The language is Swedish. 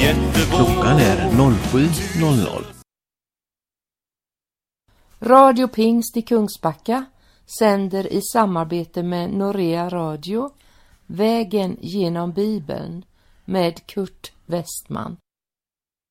Klockan är 07.00. Radio Pingst i Kungsbacka sänder i samarbete med Norea Radio Vägen genom Bibeln med Kurt Westman.